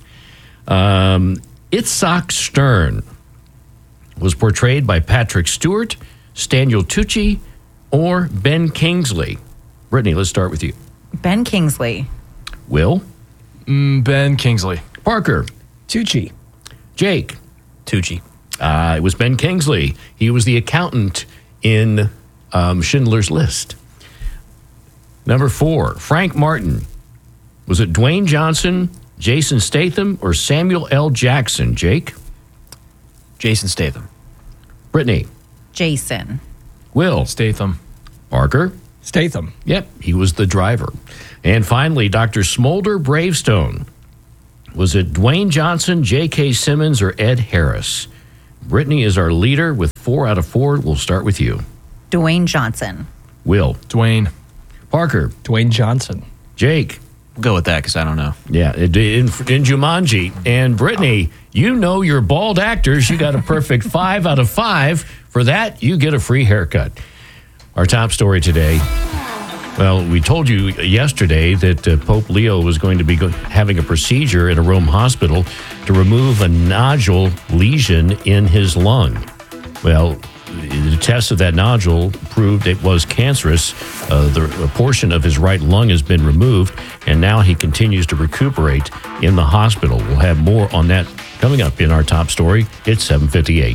Itzhak Stern was portrayed by Patrick Stewart, Stanley Tucci, or Ben Kingsley. Brittany, let's start with you. Ben Kingsley. Will? Ben Kingsley. Parker? Tucci. Jake? Tucci. It was Ben Kingsley. He was the accountant in Schindler's List. Number 4, Frank Martin. Was it Dwayne Johnson, Jason Statham, or Samuel L. Jackson? Jake? Jason Statham. Brittany? Jason. Will? Statham. Parker? Statham. Yep, he was the driver. And finally, Dr. Smolder Bravestone. Was it Dwayne Johnson, J.K. Simmons, or Ed Harris? Brittany is our leader with 4 out of 4. We'll start with you. Dwayne Johnson. Will? Dwayne. Parker? Dwayne Johnson. Jake? We'll go with that because I don't know. Yeah, in Jumanji. And Brittany, you know your bald actors. You got a perfect 5 out of 5. For that, you get a free haircut. Our top story today. Well, we told you yesterday that Pope Leo was going to be having a procedure at a Rome hospital to remove a nodule lesion in his lung. Well, the test of that nodule proved it was cancerous. A portion of his right lung has been removed, and now he continues to recuperate in the hospital. We'll have more on that coming up in our top story. It's 7:58.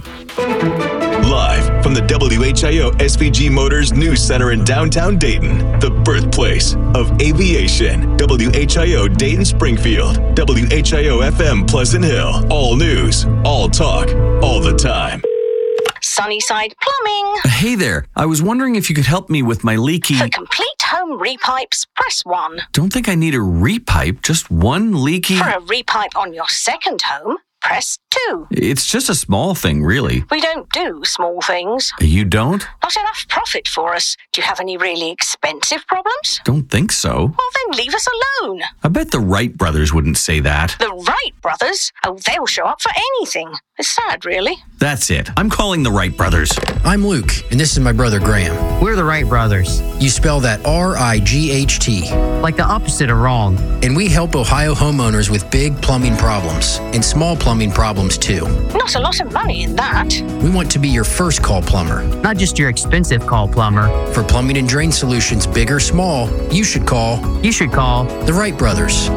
Live from the WHIO SVG Motors News Center in downtown Dayton, the birthplace of aviation. WHIO Dayton Springfield, WHIO FM Pleasant Hill. All news, all talk, all the time. Sunnyside Plumbing. Hey there. I was wondering if you could help me with my leaky... For complete home repipes, press 1. Don't think I need a repipe, just one leaky... For a repipe on your second home, press 2. It's just a small thing, really. We don't do small things. You don't? Not enough profit for us. Do you have any really expensive problems? Don't think so. Well, then leave us alone. I bet the Wright brothers wouldn't say that. The Wright brothers? Oh, they'll show up for anything. It's sad, really. That's it. I'm calling the Wright brothers. I'm Luke, and this is my brother Graham. We're the Wright brothers. You spell that R-I-G-H-T. Like the opposite of wrong. And we help Ohio homeowners with big plumbing problems and small plumbing problems too. Not a lot of money in that. We want to be your first call plumber. Not just your expensive call plumber. For plumbing and drain solutions, big or small, you should call the Wright Brothers.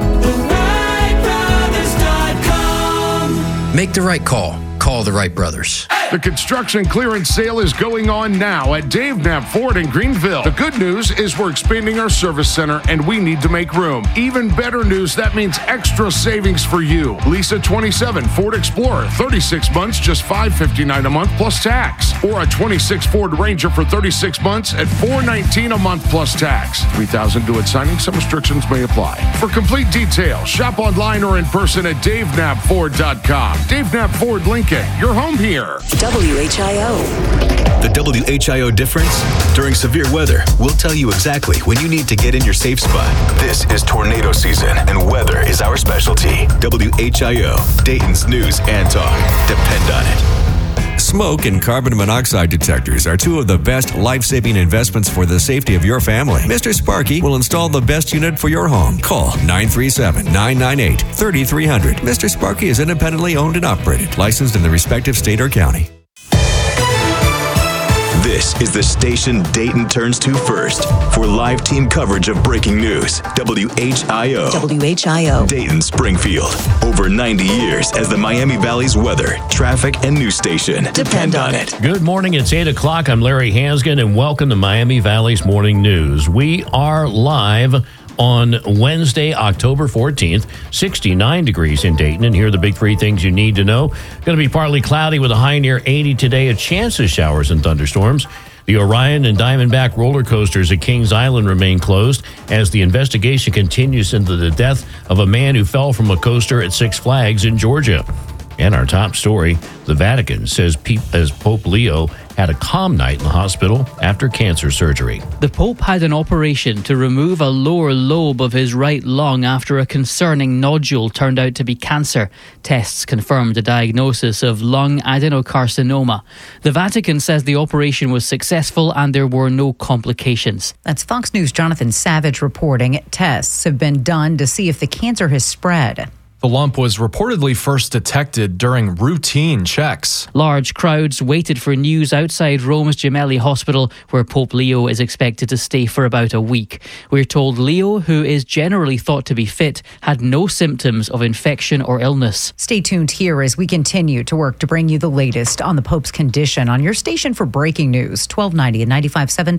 Make the right call. Call the Wright Brothers. The construction clearance sale is going on now at Dave Knapp Ford in Greenville. The good news is we're expanding our service center and we need to make room. Even better news, that means extra savings for you. Lease a 27 Ford Explorer, 36 months, just $559 a month plus tax. Or a 26 Ford Ranger for 36 months at $419 a month plus tax. $3,000 due at signing. Some restrictions may apply. For complete details, shop online or in person at DaveKnappFord.com. Dave Knapp Ford Lincoln, your home here. WHIO. The WHIO difference? During severe weather, we'll tell you exactly when you need to get in your safe spot. This is tornado season, and weather is our specialty. WHIO, Dayton's news and talk. Depend on it. Smoke and carbon monoxide detectors are two of the best life-saving investments for the safety of your family. Mr. Sparky will install the best unit for your home. Call 937-998-3300. Mr. Sparky is independently owned and operated, licensed in the respective state or county. This is the station Dayton turns to first for live team coverage of breaking news. WHIO. WHIO. Dayton Springfield. Over 90 years as the Miami Valley's weather, traffic, and news station. Depend on it. Good morning. It's 8 o'clock. I'm Larry Hansgen, and welcome to Miami Valley's Morning News. We are live on Wednesday, October 14th, 69 degrees in Dayton. And here are the big three things you need to know. Going to be partly cloudy with a high near 80 today. A chance of showers and thunderstorms. The Orion and Diamondback roller coasters at Kings Island remain closed as the investigation continues into the death of a man who fell from a coaster at Six Flags in Georgia. And our top story, the Vatican says Pope Leo had a calm night in the hospital after cancer surgery. The Pope had an operation to remove a lower lobe of his right lung after a concerning nodule turned out to be cancer. Tests confirmed a diagnosis of lung adenocarcinoma. The Vatican says the operation was successful and there were no complications. That's Fox News' Jonathan Savage reporting. Tests have been done to see if the cancer has spread. The lump was reportedly first detected during routine checks. Large crowds waited for news outside Rome's Gemelli Hospital, where Pope Leo is expected to stay for about a week. We're told Leo, who is generally thought to be fit, had no symptoms of infection or illness. Stay tuned here as we continue to work to bring you the latest on the Pope's condition on your station for breaking news, 1290 and 95.7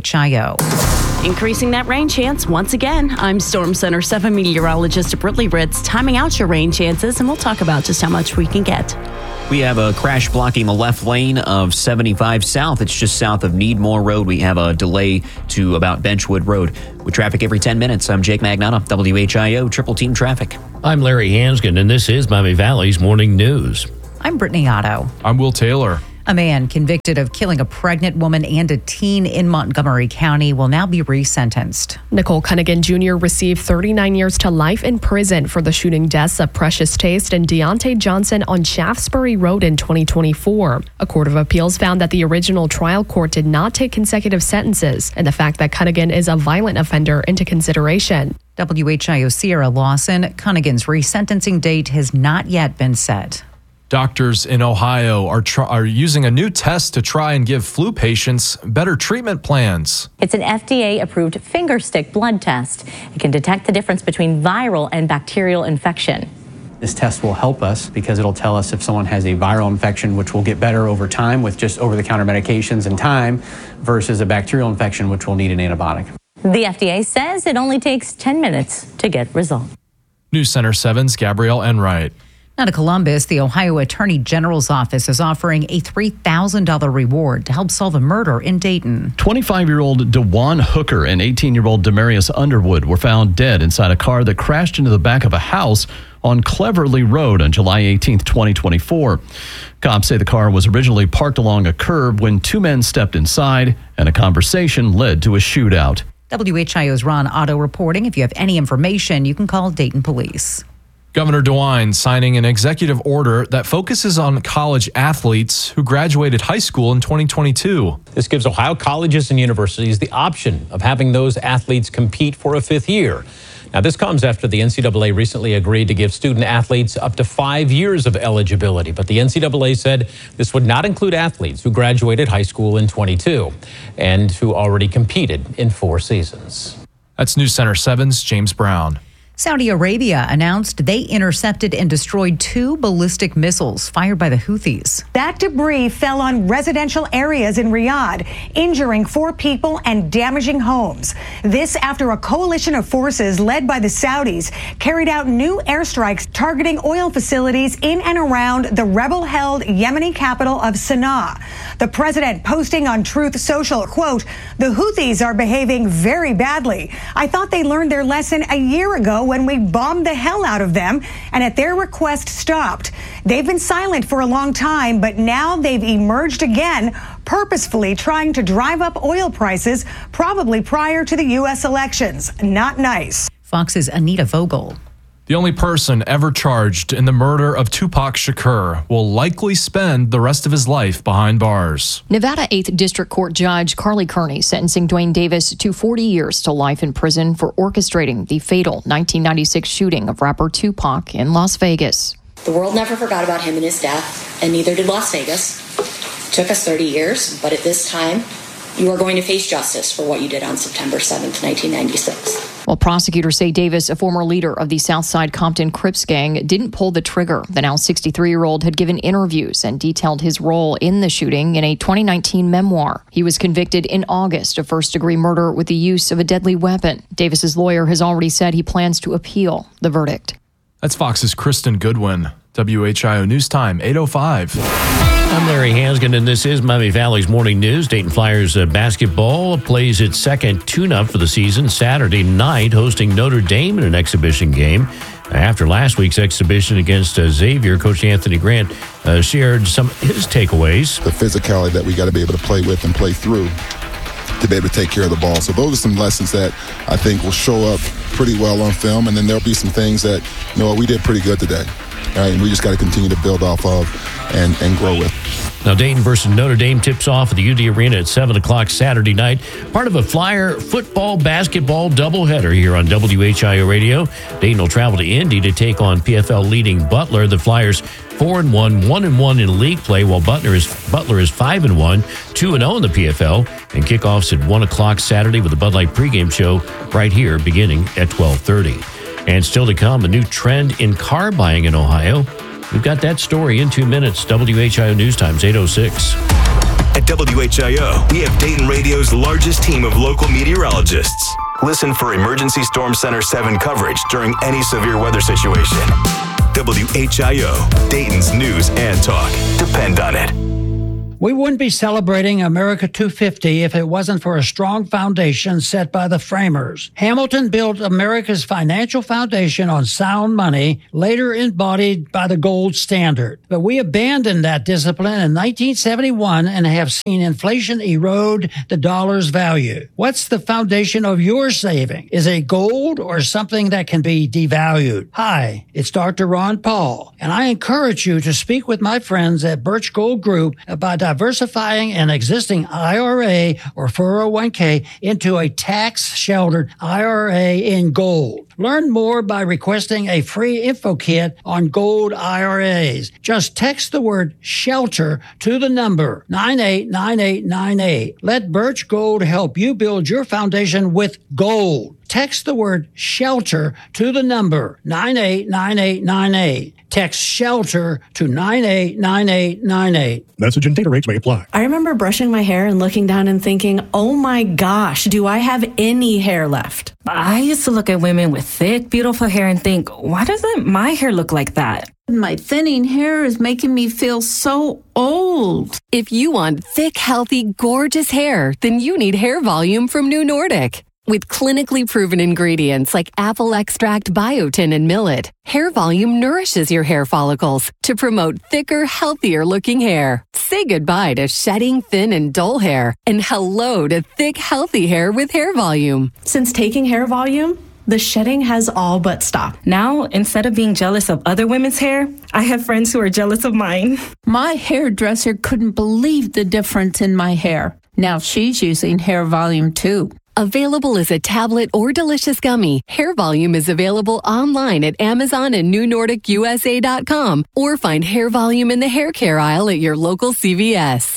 WHIO. Increasing that rain chance once again. I'm Storm Center 7 meteorologist Brittany Ritz, timing out your rain chances, and we'll talk about just how much we can get. We have a crash blocking the left lane of 75 South. It's just south of Needmore Road. We have a delay to about Benchwood Road. With traffic every 10 minutes, I'm Jake Magnata, WHIO Triple Team Traffic. I'm Larry Hansgen, and this is Miami Valley's Morning News. I'm Brittany Otto. I'm Will Taylor. A man convicted of killing a pregnant woman and a teen in Montgomery County will now be resentenced. Nicole Cunningham Jr. received 39 years to life in prison for the shooting deaths of Precious Taste and Deontay Johnson on Shaftesbury Road in 2024. A court of appeals found that the original trial court did not take consecutive sentences and the fact that Cunningham is a violent offender into consideration. WHIO Sierra Lawson, Cunningham's resentencing date has not yet been set. Doctors in Ohio are using a new test to try and give flu patients better treatment plans. It's an FDA-approved finger stick blood test. It can detect the difference between viral and bacterial infection. This test will help us because it'll tell us if someone has a viral infection, which will get better over time with just over-the-counter medications and time, versus a bacterial infection, which will need an antibiotic. The FDA says it only takes 10 minutes to get results. News Center 7's Gabrielle Enright. Now to Columbus, the Ohio Attorney General's office is offering a $3,000 reward to help solve a murder in Dayton. 25-year-old DeJuan Hooker and 18-year-old Demarius Underwood were found dead inside a car that crashed into the back of a house on Cleverly Road on July 18, 2024. Cops say the car was originally parked along a curb when two men stepped inside and a conversation led to a shootout. WHIO's Ron Otto reporting. If you have any information, you can call Dayton Police. Governor DeWine signing an executive order that focuses on college athletes who graduated high school in 2022. This gives Ohio colleges and universities the option of having those athletes compete for a fifth year. Now, this comes after the NCAA recently agreed to give student athletes up to 5 years of eligibility. But the NCAA said this would not include athletes who graduated high school in 22 and who already competed in 4 seasons. That's News Center 7's James Brown. Saudi Arabia announced they intercepted and destroyed 2 ballistic missiles fired by the Houthis. That debris fell on residential areas in Riyadh, injuring 4 people and damaging homes. This after a coalition of forces led by the Saudis carried out new airstrikes targeting oil facilities in and around the rebel-held Yemeni capital of Sana'a. The president posting on Truth Social, quote, "The Houthis are behaving very badly. I thought they learned their lesson a year ago when we bombed the hell out of them and at their request stopped. They've been silent for a long time, but now they've emerged again, purposefully trying to drive up oil prices, probably prior to the U.S. elections. Not nice." Fox's Anita Vogel. The only person ever charged in the murder of Tupac Shakur will likely spend the rest of his life behind bars. Nevada 8th District Court Judge Carly Kearney sentencing Dwayne Davis to 40 years to life in prison for orchestrating the fatal 1996 shooting of rapper Tupac in Las Vegas. The world never forgot about him and his death, and neither did Las Vegas. It took us 30 years, but at this time, you are going to face justice for what you did on September 7th, 1996. Well, prosecutors say Davis, a former leader of the Southside Compton Crips gang, didn't pull the trigger. The now 63-year-old had given interviews and detailed his role in the shooting in a 2019 memoir. He was convicted in August of first-degree murder with the use of a deadly weapon. Davis's lawyer has already said he plans to appeal the verdict. That's Fox's Kristen Goodwin. WHIO News Time, 8:05. I'm Larry Hansgen, and this is Miami Valley's Morning News. Dayton Flyers basketball plays its second tune-up for the season Saturday night, hosting Notre Dame in an exhibition game. After last week's exhibition against Xavier, Coach Anthony Grant shared some of his takeaways. The physicality that we got to be able to play with and play through to be able to take care of the ball. So those are some lessons that I think will show up pretty well on film, and then there'll be some things that, we did pretty good today. Right, and we just got to continue to build off of and grow with. Now, Dayton versus Notre Dame tips off at the UD Arena at 7 o'clock Saturday night. Part of a Flyer football-basketball doubleheader here on WHIO Radio. Dayton will travel to Indy to take on PFL leading Butler. The Flyers 4-1, 1-1 in league play, while Butler is 5-1, 2-0 in the PFL. And kickoffs at 1 o'clock Saturday with the Bud Light pregame show right here beginning at 12:30. And still to come, a new trend in car buying in Ohio. We've got that story in 2 minutes. WHIO News Times 8:06. At WHIO, we have Dayton Radio's largest team of local meteorologists. Listen for Emergency Storm Center 7 coverage during any severe weather situation. WHIO, Dayton's news and talk. Depend on it. We wouldn't be celebrating America 250 if it wasn't for a strong foundation set by the framers. Hamilton built America's financial foundation on sound money, later embodied by the gold standard. But we abandoned that discipline in 1971 and have seen inflation erode the dollar's value. What's the foundation of your saving? Is it gold or something that can be devalued? Hi, it's Dr. Ron Paul, and I encourage you to speak with my friends at Birch Gold Group about diversifying an existing IRA or 401k into a tax-sheltered IRA in gold. Learn more by requesting a free info kit on gold IRAs. Just text the word SHELTER to the number 989898. Let Birch Gold help you build your foundation with gold. Text the word SHELTER to the number 989898. Text SHELTER to 989898. Message and data rates may apply. I remember brushing my hair and looking down and thinking, oh my gosh, do I have any hair left? I used to look at women with thick, beautiful hair and think, why doesn't my hair look like that? My thinning hair is making me feel so old. If you want thick, healthy, gorgeous hair, then you need Hair Volume from New Nordic. With clinically proven ingredients like apple extract, biotin, and millet, Hair Volume nourishes your hair follicles to promote thicker, healthier looking hair. Say goodbye to shedding, thin, and dull hair, and hello to thick, healthy hair with Hair Volume. Since taking Hair Volume, the shedding has all but stopped. Now, instead of being jealous of other women's hair, I have friends who are jealous of mine. My hairdresser couldn't believe the difference in my hair. Now she's using Hair Volume too. Available as a tablet or delicious gummy, Hair Volume is available online at Amazon and NewNordicUSA.com, or find Hair Volume in the hair care aisle at your local CVS.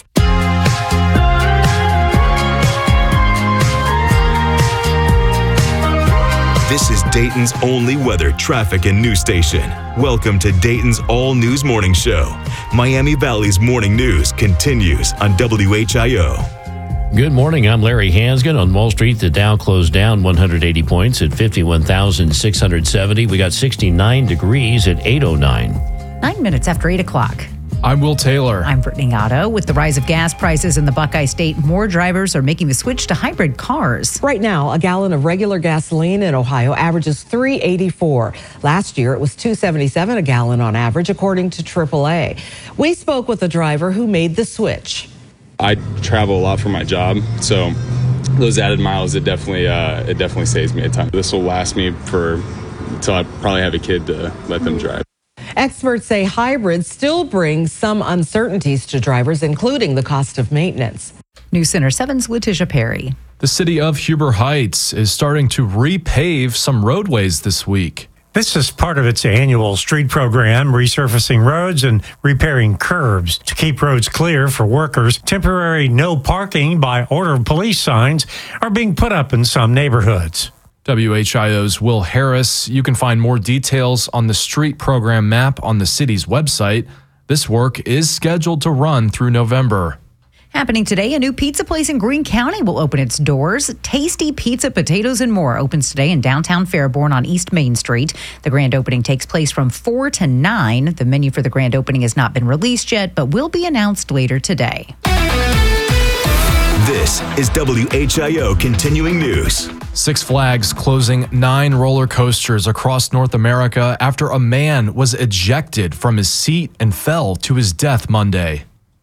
This is Dayton's only weather, traffic, and news station. Welcome to Dayton's all-news morning show. Miami Valley's morning news continues on WHIO. Good morning. I'm Larry Hansgen. On Wall Street, the Dow closed down 180 points at 51,670. We got 69 degrees at 8:09. 9 minutes after 8 o'clock. I'm Will Taylor. I'm Brittany Otto. With the rise of gas prices in the Buckeye State, more drivers are making the switch to hybrid cars. Right now, a gallon of regular gasoline in Ohio averages $3.84. Last year, it was $2.77 a gallon on average, according to AAA. We spoke with a driver who made the switch. I travel a lot for my job, so those added miles, it definitely saves me a ton. This will last me until I probably have a kid to let them drive. Experts say hybrids still bring some uncertainties to drivers, including the cost of maintenance. News Center 7's Letitia Perry. The city of Huber Heights is starting to repave some roadways this week. This is part of its annual street program, resurfacing roads and repairing curbs. To keep roads clear for workers, temporary no parking by order of police signs are being put up in some neighborhoods. WHIO's Will Harris. You can find more details on the street program map on the city's website. This work is scheduled to run through November. Happening today, a new pizza place in Greene County will open its doors. Tasty Pizza, Potatoes, and More opens today in downtown Fairborn on East Main Street. The grand opening takes place from 4 to 9. The menu for the grand opening has not been released yet, but will be announced later today. This is WHIO Continuing News. Six Flags closing 9 roller coasters across North America after a man was ejected from his seat and fell to his death Monday.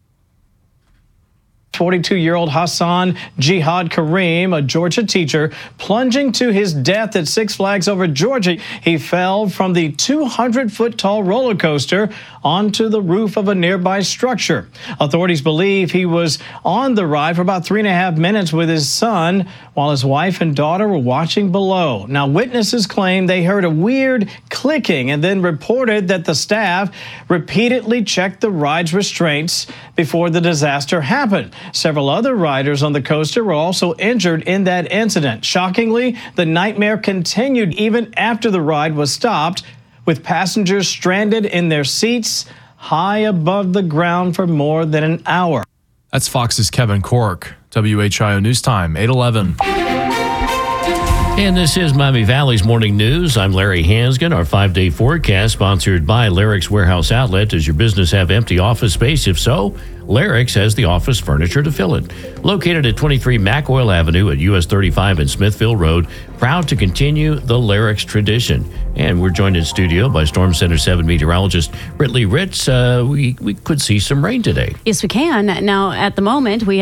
42-year-old Hassan Jihad Kareem, a Georgia teacher, plunging to his death at Six Flags Over Georgia. He fell from the 200-foot-tall roller coaster onto the roof of a nearby structure. Authorities believe he was on the ride for about 3.5 minutes with his son while his wife and daughter were watching below. Now, witnesses claim they heard a weird clicking and then reported that the staff repeatedly checked the ride's restraints before the disaster happened. Several other riders on the coaster were also injured in that incident. Shockingly, the nightmare continued even after the ride was stopped, with passengers stranded in their seats high above the ground for more than an hour. That's Fox's Kevin Cork. WHIO News Time, 8:11. And this is Miami Valley's Morning News. I'm Larry Hansgen. Our 5-day forecast sponsored by Larrick's Warehouse Outlet. Does your business have empty office space? If so, Larrick's has the office furniture to fill it. Located at 23 McOil Avenue at US 35 and Smithville Road, proud to continue the Larrick's tradition. And we're joined in studio by Storm Center 7 meteorologist Britley Ritz. We could see some rain today. Yes, we can. Now, at the moment, we